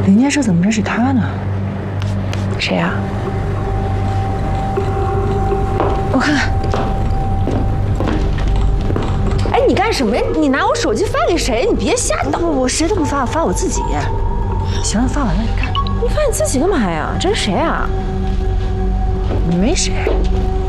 林建设怎么认识他呢？ 谁呀？我看看。哎，你干什么呀？你拿我手机发给谁？你别瞎捣！ 我谁都不发，发我自己。行了，发完了，你看。 你发你自己干嘛呀？这是谁啊？ 没谁。